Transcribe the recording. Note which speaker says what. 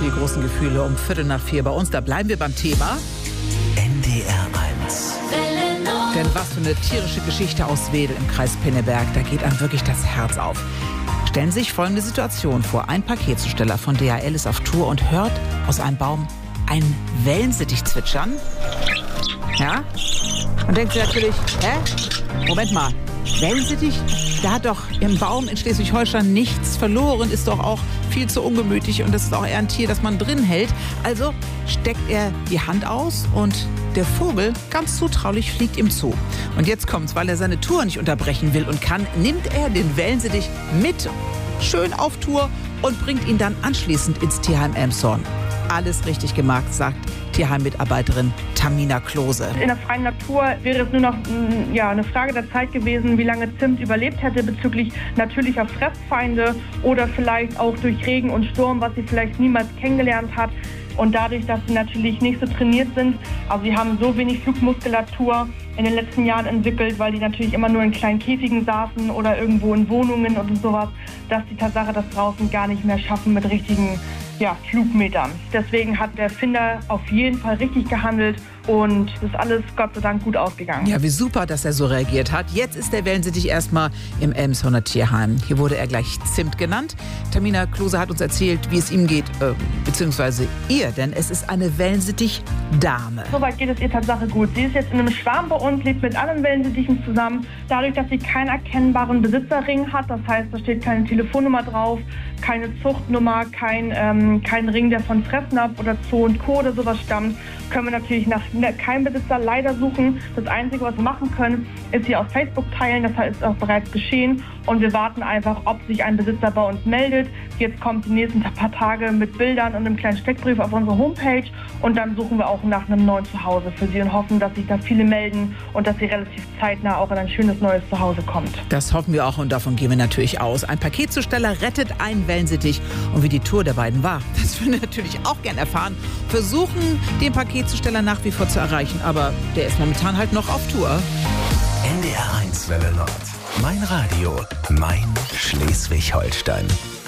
Speaker 1: für die großen Gefühle um 3:15 bei uns. Da bleiben wir beim Thema
Speaker 2: NDR 1.
Speaker 1: Denn was für eine tierische Geschichte aus Wedel im Kreis Pinneberg. Da geht einem wirklich das Herz auf. Stellen Sie sich folgende Situation vor. Ein Paketzusteller von DHL ist auf Tour und hört aus einem Baum einen Wellensittich zwitschern. Ja? Und denkt sich natürlich, Moment mal, Wellensittich? Da hat doch im Baum in Schleswig-Holstein nichts verloren, ist doch auch viel zu ungemütlich und das ist auch eher ein Tier, das man drin hält. Also steckt er die Hand aus und der Vogel, ganz zutraulich, fliegt ihm zu. Und jetzt kommt's, weil er seine Tour nicht unterbrechen will und kann, nimmt er den Wellensittich mit schön auf Tour und bringt ihn dann anschließend ins Tierheim Elmshorn. Alles richtig gemacht, sagt Tierheim-Mitarbeiterin Tamina Klose.
Speaker 3: In der freien Natur wäre es nur noch eine Frage der Zeit gewesen, wie lange Zimt überlebt hätte bezüglich natürlicher Fressfeinde oder vielleicht auch durch Regen und Sturm, was sie vielleicht niemals kennengelernt hat. Und dadurch, dass sie natürlich nicht so trainiert sind, also sie haben so wenig Flugmuskulatur in den letzten Jahren entwickelt, weil die natürlich immer nur in kleinen Käfigen saßen oder irgendwo in Wohnungen und sowas, dass die Tatsache das draußen gar nicht mehr schaffen mit richtigen Flugmetern. Deswegen hat der Finder auf jeden Fall richtig gehandelt und ist alles Gott sei Dank gut ausgegangen.
Speaker 1: Ja, wie super, dass er so reagiert hat. Jetzt ist der Wellensittich erstmal im Elmshorner Tierheim. Hier wurde er gleich Zimt genannt. Tamina Klose hat uns erzählt, wie es ihm geht, beziehungsweise ihr, denn es ist eine Wellensittich-Dame.
Speaker 3: Soweit geht es ihr Tatsache gut. Sie ist jetzt in einem Schwarm bei uns, lebt mit anderen Wellensittichen zusammen. Dadurch, dass sie keinen erkennbaren Besitzerring hat, das heißt, da steht keine Telefonnummer drauf, keine Zuchtnummer, kein Ring, der von Fressnapf oder Zoo und Co. oder sowas stammt, können wir natürlich nach keinem Besitzer leider suchen. Das Einzige, was wir machen können, ist sie auf Facebook teilen. Das ist auch bereits geschehen. Und wir warten einfach, ob sich ein Besitzer bei uns meldet. Jetzt kommt die nächsten paar Tage mit Bildern und einem kleinen Steckbrief auf unsere Homepage. Und dann suchen wir auch nach einem neuen Zuhause für sie und hoffen, dass sich da viele melden und dass sie relativ zeitnah auch in ein schönes neues Zuhause kommt.
Speaker 1: Das hoffen wir auch und davon gehen wir natürlich aus. Ein Paketzusteller rettet einen Wellensittich. Und wie die Tour der beiden war, das würden wir natürlich auch gern erfahren. Versuchen, den Paketzusteller nach wie vor zu erreichen. Aber der ist momentan halt noch auf Tour.
Speaker 2: NDR 1 Welle Nord. Mein Radio, mein Schleswig-Holstein.